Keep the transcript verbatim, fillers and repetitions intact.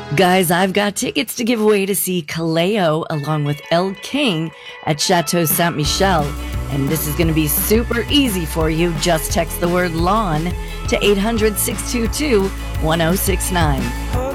Guys, I've got tickets to give away to see Kaleo along with Elle King at Chateau Saint Michel. And this is going to be super easy for you. Just text the word lawn to eight hundred, six two two, one oh six nine.